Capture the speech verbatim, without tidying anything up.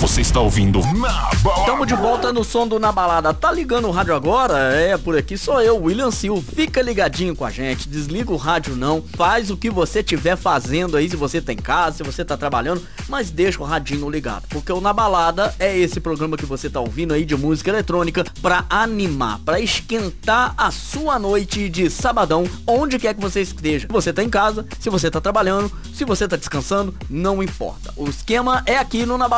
Você está ouvindo Na Balada. Tamo de volta no som do Na Balada. Tá ligando o rádio agora? É, por aqui sou eu, William Silva. Fica ligadinho com a gente, desliga o rádio não, faz o que você estiver fazendo aí, se você tá em casa, se você tá trabalhando, mas deixa o radinho ligado, porque o Na Balada é esse programa que você tá ouvindo aí de música eletrônica pra animar, pra esquentar a sua noite de sabadão, onde quer que você esteja. Se você tá em casa, se você tá trabalhando, se você tá descansando, não importa. O esquema é aqui no Na Balada.